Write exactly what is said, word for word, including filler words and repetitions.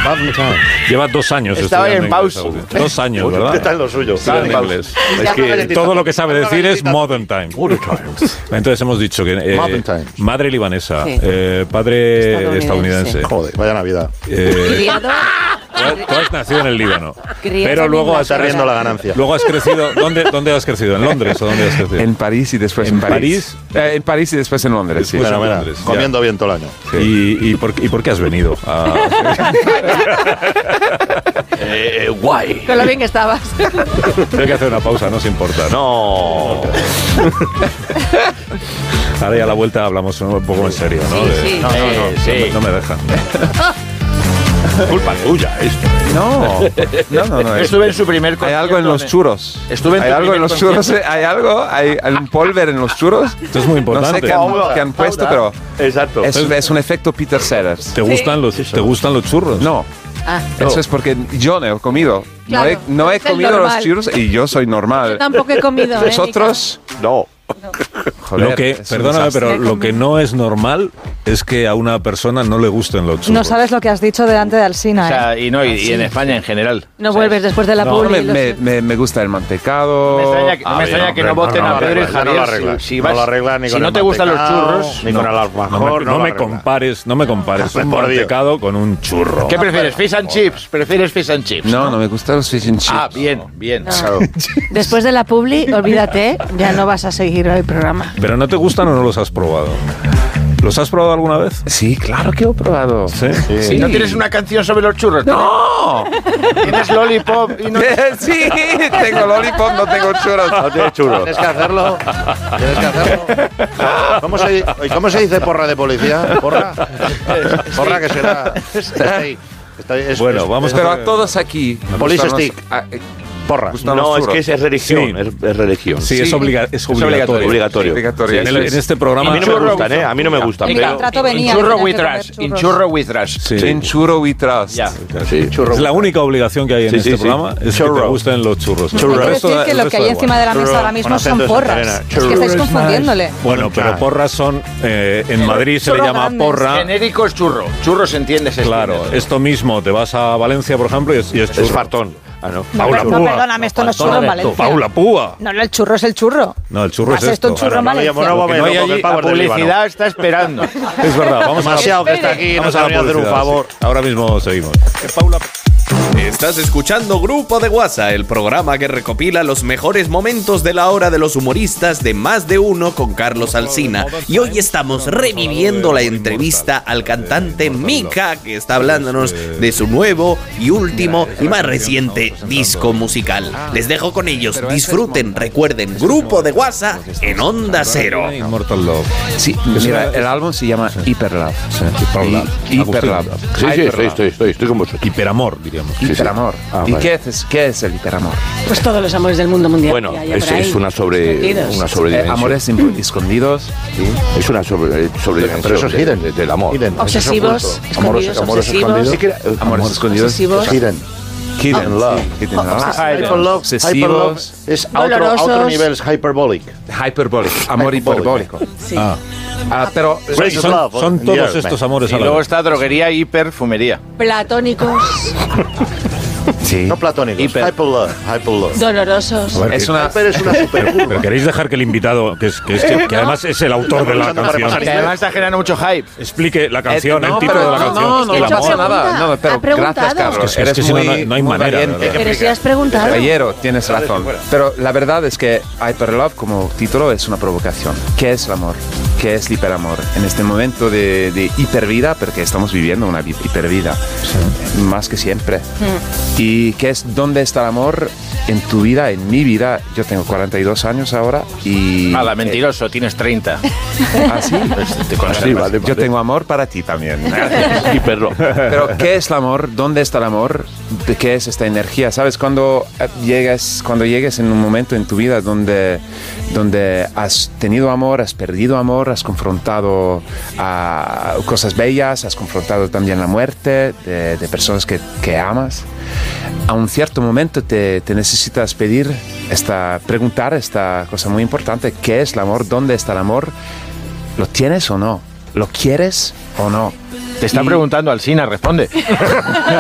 Lleva dos años Estaba en pausa. Dos años, ¿verdad? ¿Qué tal lo suyo? Está en inglés. Es que todo lo que sabe decir es modern times. Entonces hemos dicho que eh, madre libanesa, sí. eh, padre estadounidense. estadounidense. Joder, vaya Navidad. Eh, Tú has nacido en el Líbano, Criado pero luego has, riendo la ganancia. luego has crecido. ¿Dónde, ¿Dónde has crecido? ¿En Londres o dónde has crecido? En París y después en, en París. París. Eh, en París y después en Londres. Después sí. en Bueno, Londres, comiendo bien todo el año. Sí. ¿Y, y, por, ¿Y por qué has venido? A... eh, guay. Con lo bien que estabas. Tengo que hacer una pausa, no se importa. No. Ahora ya a la vuelta hablamos un poco en serio, ¿no? Sí, De, sí. No, no, no, Sí. no, no me dejan. Culpa tuya esto. No, no, no, no. Estuve en su primer concierto. Hay algo en los churros. Estuve en Hay tu algo en primer los churros. eh, Hay algo. Hay, hay un polver en los churros. Esto es muy importante. No sé qué han, qué han puesto, pero Exacto. es, es un efecto Peter Sellers. ¿Te gustan los, ¿te gustan los churros? No. Ah. Eso es porque yo no he comido. Claro, no he, no he es el comido los normal. churros y yo soy normal. Yo tampoco he comido. ¿eh, Vosotros, No. joder, Lo que, es un perdóname, desastre. pero lo que no es normal es que a una persona no le gusten los churros. No sabes lo que has dicho delante de Alsina, O sea, ¿eh? y no, y, y en España en general. No ¿sabes? vuelves después de la No, publi. me, lo me, siento. me, me gusta el mantecado. No me extraña, que- no Ah, me extraña bien, que no hombre, voten no, a no Pedro y arreglas, Javier. no lo arreglas. si, si No vas- lo arreglas ni si con no el te gustan los mantecado, churros, ni no. con el No alfajor. me, no me compares, no me compares un Por Dios. mantecado con un churro. ¿Qué prefieres? ¿Fish and chips? ¿Prefieres fish and chips? No, no me gustan los fish and chips. Ah, bien, bien. No. Después de la publi, olvídate, ya no vas a seguir el programa. ¿Pero no te gustan o no los has probado? ¿Los has probado alguna vez? Sí, claro que he probado. Sí. ¿Y no tienes una canción sobre los churros? ¡No! ¿Tienes Lollipop y no...? Sí, tengo lollipop, no tengo churros. No tiene churros. Tienes que hacerlo. Tienes que hacerlo. ¿Cómo se, ¿Cómo se dice porra de policía? ¿Porra? Porra que será. Estoy- estoy- es- Bueno, es- vamos es- a Pero a todos aquí. Police gustan los- stick. ah, eh, Porra. gustan No, los es que churros. es, es religión, Sí. es, es religión. Sí, es, Sí. obliga- es obligatorio. Obligatorio. Obligatorio. En, el- en este programa... A mí no me gustan, ¿eh? A mí no me gustan. En pero- el contrato venía. Churro tenías with que comer rush. churros. In churro with rush. Sí. En churro we trust. Ya. Sí. Es la única obligación que hay en Sí, este sí, sí. programa, es que te Churro. gusten los churros. Hay El que resto decir da- que el lo resto que hay da encima de la Churro, mesa ahora con mismo son acento de Santa porras. Elena. Es que Churro estáis is confundiéndole. Bueno, pero porras son... eh, en Madrid se le Churro llama grandes. porra. Genérico es churro. Churro se entiende, se Claro, entiende. esto mismo, te vas a Valencia, por ejemplo, y es, y es churro. Es fartón. Ah, no. No, Paula no, Púa. perdóname, esto no es churro en Paula Valencia. Paula Púa. No, no, el churro es el churro. No, el churro es ¿Haces esto esto. un churro en No le llamo, Valencia? no, Lo que no hay porque el allí, pavo La es del Líbano. publicidad está esperando. Es verdad, vamos a Demasiado que está aquí, vamos no a la sabría hacer un publicidad, favor. sí. Ahora mismo seguimos. Que Paula... Estás escuchando Grupo de WhatsApp, el programa que recopila los mejores momentos de la hora de los humoristas de Más de Uno con Carlos Alsina. Y hoy estamos reviviendo la entrevista al cantante Mika, que está hablándonos de su nuevo y último y más reciente disco musical. Les dejo con ellos, disfruten, recuerden, Grupo de WhatsApp en Onda Cero. Immortal Love. Sí, mira, el álbum se llama Hyper Love. Hyperlove. Y- Hyper Love. Sí, sí, Hyper estoy, Love. estoy, estoy, estoy con vosotros. Hiperamor, diríamos. Sí, sí. Hiperamor. Ah, ¿Y vale. qué es, qué es el hiperamor? Pues todos los amores del mundo mundial. Bueno, que haya es, por ahí. es una sobre Escondidos. una Eh, sobredimensión. amores imp- escondidos. Es una sobre, sobredimensión Pero eso es de- hidden. de- del amor. Hidden. Obsesivos, Eso es oculto. escondidos, amores obsesivos. escondidos. Sí que era- Amores escondidos. Obsesivos. Hidden. Hidden Love. Hidden love. Hyper love. Obsesivos. Hyper love es a otro, a otro Dolorosos. nivel, es hyperbolic. Hyperbolic. Amor hiperbólico. Sí. Ah. Ah, pero Sí, son, son todos Yes, estos man. amores Y a la luego vez. está droguería y perfumería. Platónicos, sí. No platónicos. Hiper. Hyper love. Hyper love. dolorosos. A ver, Es que- una Hyper es una supercurva. Pero queréis dejar que el invitado, que, es, que, es- que además es el autor de la Estamos usando para canción, Que además está generando mucho hype. explique la canción, Eh, no, el título pero de la no, canción. No, no, Es que no he hecho pasa nada. pregunta. No, pero Ha preguntado. gracias, Carlos. Es que- es Eres que si no, muy, no- no hay muy manera, valiente. ¿verdad? Pero si has preguntado. Caballero, tienes razón. Pero la verdad es que Hyper Love como título es una provocación. ¿Qué es el amor? ¿Qué es el hiperamor? En este momento de, de hipervida, porque estamos viviendo una vi- hipervida, más que siempre. ¿Y qué es dónde está el amor en tu vida, en mi vida? Yo tengo cuarenta y dos años ahora y... Nada, mentiroso, tienes treinta. ¿Ah, sí? Te conservas. Yo tengo amor para ti también. Hiperlove. Pero ¿qué es el amor? ¿Dónde está el amor? ¿De qué es esta energía? ¿Sabes? Cuando eh, llegas, cuando llegues en un momento en tu vida donde, donde has tenido amor, has perdido amor, has confrontado a cosas bellas, has confrontado también la muerte de, de personas que, que amas, a un cierto momento te, te necesitas pedir, esta, preguntar esta cosa muy importante: ¿qué es el amor? ¿Dónde está el amor? ¿Lo tienes o no? ¿Lo quieres o no? Te está Y- preguntando Alsina, responde.